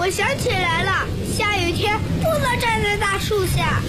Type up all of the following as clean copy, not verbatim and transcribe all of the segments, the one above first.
我想起来了，下雨天不能站在大树下。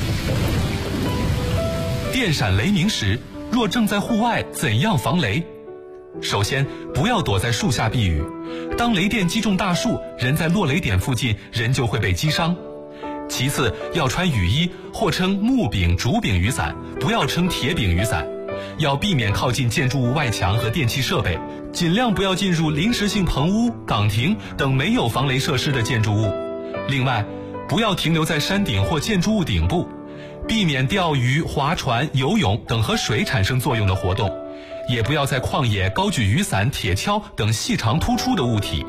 电闪雷鸣时，若正在户外，怎样防雷？首先，不要躲在树下避雨。当雷电击中大树，人在落雷点附近，人就会被击伤。其次，要穿雨衣或称木柄、竹柄雨伞，不要称铁柄雨伞。要避免靠近建筑物外墙和电气设备，尽量不要进入临时性棚屋、岗亭等没有防雷设施的建筑物。另外，不要停留在山顶或建筑物顶部，避免钓鱼、划船、游泳等和水产生作用的活动，也不要在旷野高举雨伞、铁锹等细长突出的物体。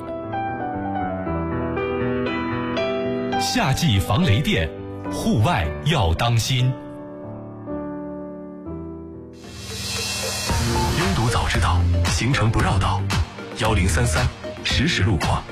夏季防雷电，户外要当心。 拥堵早知道，行程不绕道。1033实时路况。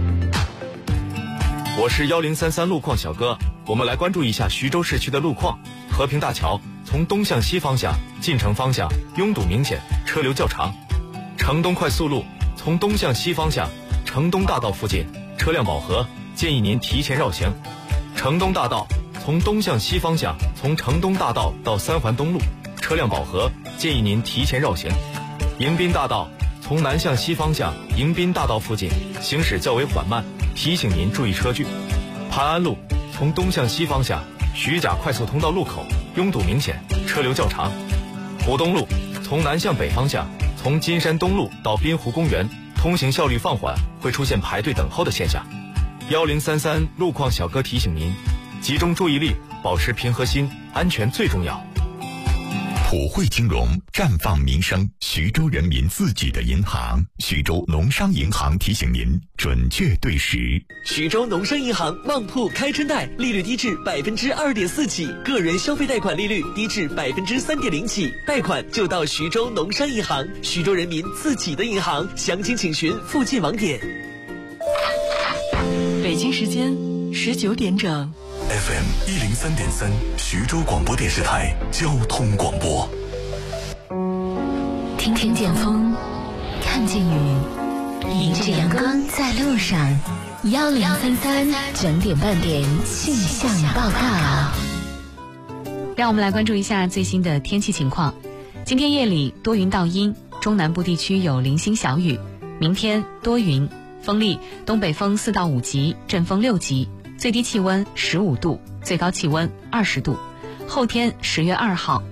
我是1033路况小哥，我们来关注一下徐州市区的路况。和平大桥从东向西方向进城方向拥堵明显，车流较长。城东快速路从东向西方向城东大道附近车辆饱和，建议您提前绕行。城东大道从东向西方向从城东大道到三环东路车辆饱和，建议您提前绕行。迎宾大道从南向西方向迎宾大道附近行驶较为缓慢，提醒您注意车距。盘安路从东向西方向徐甲快速通道路口拥堵明显，车流较长。浦东路从南向北方向从金山东路到滨湖公园通行效率放缓，会出现排队等候的现象。1033路况小哥提醒您，集中注意力，保持平和心，安全最重要。 普惠金融，绽放民生，徐州人民自己的银行。徐州农商银行提醒您，准确对时。 徐州农商银行旺铺开春贷，利率低至2.4%起，个人消费贷款利率低至3.0%起，贷款就到徐州农商银行，徐州人民自己的银行。详情请询附近网点。 北京时间19点整。 FM 103.3徐州广播电视台交通广播。 听见风，看见雨，迎着阳光在路上。1033整点半点气象报告。 让我们来关注一下最新的天气情况。今天夜里多云到阴，中南部地区有零星小雨。明天多云，风力东北风4到5级，阵风6级，最低气温15度，最高气温20度。后天10月2号